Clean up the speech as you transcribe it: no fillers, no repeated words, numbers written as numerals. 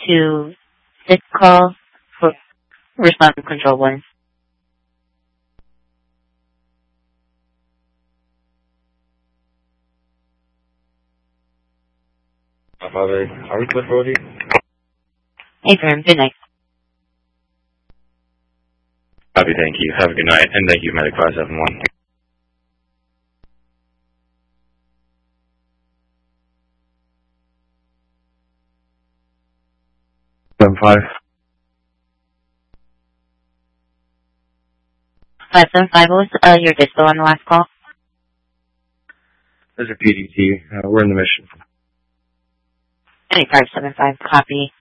to SIT call for respond to control 1. Are we clear for OD? Affirm. Good night. Copy, thank you. Have a good night, and thank you, Medic 571. 5. 575, what was your dispo on the last call? There's a PDT. We're in the mission. 575, copy.